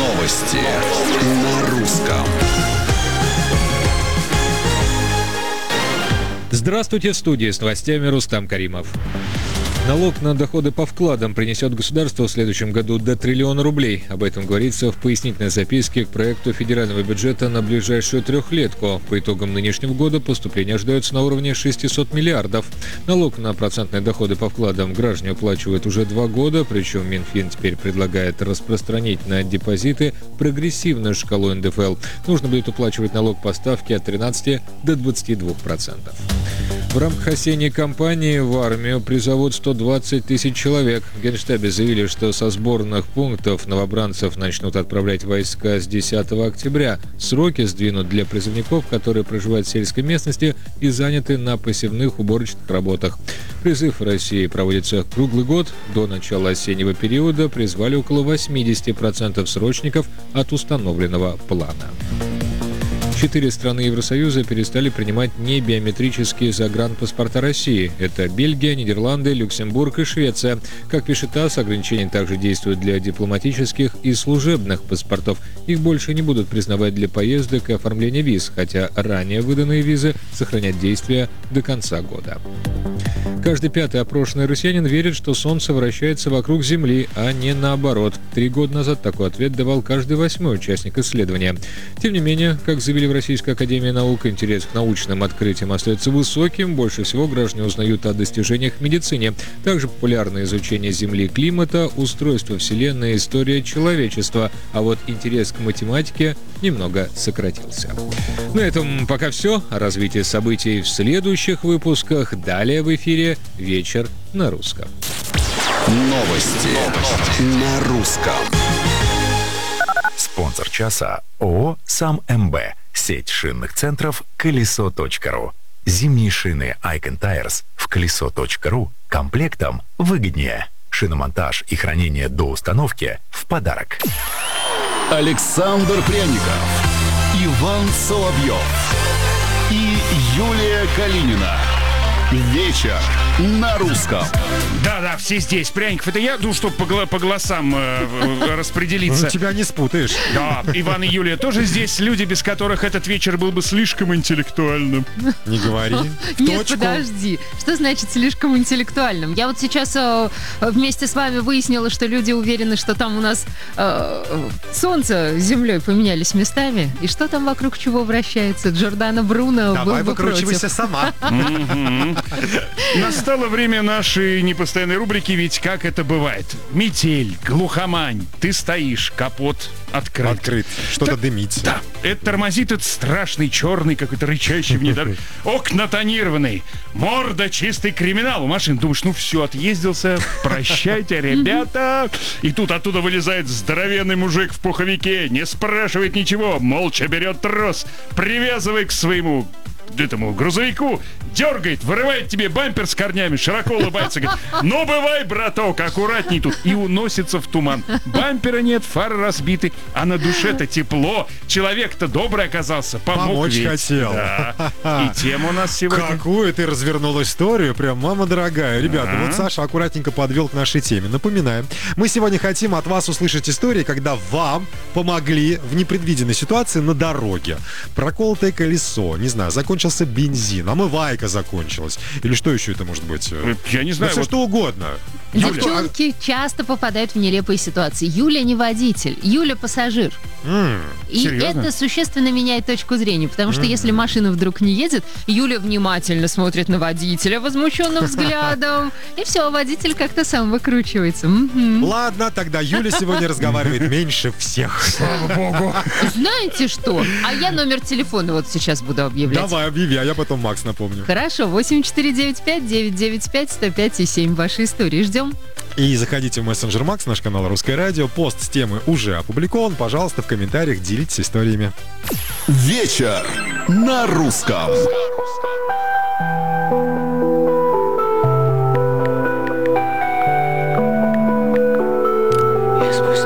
Новости на русском. Здравствуйте, в студии с новостями Рустам Каримов. Налог на доходы по вкладам принесет государству в следующем году до триллиона рублей. Об этом говорится в пояснительной записке к проекту федерального бюджета на ближайшую трехлетку. По итогам нынешнего года поступления ожидаются на уровне 600 миллиардов. Налог на процентные доходы по вкладам граждане уплачивают уже 2 года, причем Минфин теперь предлагает распространить на депозиты прогрессивную шкалу НДФЛ. Нужно будет уплачивать налог по ставке от 13 до 22%. В рамках осенней кампании в армию призовут 120 тысяч человек. В Генштабе заявили, что со сборных пунктов новобранцев начнут отправлять войска с 10 октября. Сроки сдвинут для призывников, которые проживают в сельской местности и заняты на посевных уборочных работах. Призыв в России проводится круглый год. До начала осеннего периода призвали около 80% срочников от установленного плана. 4 страны Евросоюза перестали принимать небиометрические загранпаспорта России. Это Бельгия, Нидерланды, Люксембург и Швеция. Как пишет ТАСС, ограничения также действуют для дипломатических и служебных паспортов. Их больше не будут признавать для поездок и оформления виз, хотя ранее выданные визы сохранят действие до конца года. Каждый 5-й опрошенный россиянин верит, что Солнце вращается вокруг Земли, а не наоборот. 3 года назад такой ответ давал каждый 8-й участник исследования. Тем не менее, как заявили в Российской академии наук, интерес к научным открытиям остается высоким. Больше всего граждане узнают о достижениях в медицине. Также популярно изучение Земли и климата, устройство Вселенной и история человечества. А вот интерес к математике немного сократился. На этом пока все. О развитии событий в следующих выпусках. Далее в эфире «Вечер на русском». Новости на русском. Спонсор часа ООО «Сам МБ». Сеть шинных центров «Колесо.ру». Зимние шины Icon Tires в «Колесо.ру» комплектом выгоднее. Шиномонтаж и хранение до установки в подарок. Александр Пряников, Иван Соловьев и Юлия Калинина. Вечер на русском. Да, все здесь. Пряников, это я, чтобы по голосам распределиться. Тебя не спутаешь. Да, Иван и Юлия тоже здесь. Люди, без которых этот вечер был бы слишком интеллектуальным. Не говори. Нет, подожди. Что значит слишком интеллектуальным? Я вот сейчас вместе с вами выяснила, что люди уверены, что там у нас Солнце с Землей поменялись местами. И что там вокруг чего вращается? Джордано Бруно был Давай бы выкручивайся против. сама. Настало время нашей непостоянной рубрики «Ведь как это бывает». Метель, глухомань, ты стоишь, капот открыт. Открыт. Что-то дымится. Да, это тормозит этот страшный черный какой-то рычащий внедорожник. Окна тонированные, морда чистый криминал у машин. Думаешь, ну все, отъездился, прощайте, ребята. И тут оттуда вылезает здоровенный мужик в пуховике, не спрашивает ничего, молча берет трос, привязывает к своему этому грузовику, дергает, вырывает тебе бампер с корнями, широко улыбается, говорит: ну бывай, браток, аккуратней тут, и уносится в туман. Бампера нет, фары разбиты, а на душе-то тепло. Человек-то добрый оказался, помог ведь. хотел. Да. И тема у нас сегодня. Какую ты развернул историю, прям, мама дорогая. Ребята, вот Саша аккуратненько подвел к нашей теме. Напоминаем, мы сегодня хотим от вас услышать истории, когда вам помогли в непредвиденной ситуации на дороге. Проколотое колесо, не знаю, закончился бензин, омывайка закончилась. Или что еще это может быть? Я не знаю. Все что угодно. Девчонки часто попадают в нелепые ситуации. Юля не водитель, Юля пассажир. И серьезно? это существенно меняет точку зрения, потому что если машина вдруг не едет, Юля внимательно смотрит на водителя возмущенным взглядом, и все, водитель как-то сам выкручивается. Ладно, тогда Юля сегодня разговаривает меньше всех. Слава богу. Знаете что? А я номер телефона вот сейчас буду объявлять. Давай, объяви, а я потом Макс напомню. Хорошо, 8495-995-105,7. Ваши истории ждем. И заходите в мессенджер Макс, наш канал Русское радио. Пост с темы уже опубликован. Пожалуйста, в комментариях делитесь историями. Вечер на русском.